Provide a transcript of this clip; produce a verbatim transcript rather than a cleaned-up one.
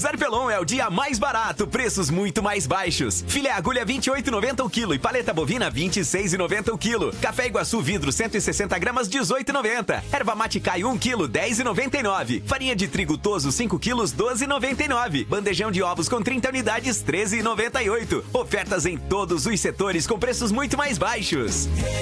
Zarpelon é o dia mais barato, preços muito mais baixos. Filé agulha vinte e oito e noventa o quilo e paleta bovina vinte e seis e noventa o quilo. Café Iguaçu vidro cento e sessenta gramas dezoito e noventa. Erva mate Caio um quilo dez e noventa e nove. Farinha de trigo Toso cinco quilos doze e noventa e nove. Bandejão de ovos com trinta unidades treze e noventa e oito. Ofertas em todos os setores com preços muito mais baixos.